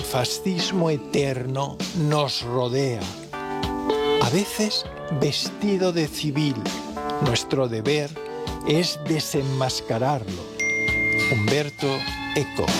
fascismo eterno nos rodea, a veces vestido de civil. Nuestro deber es desenmascararlo. Humberto Eco.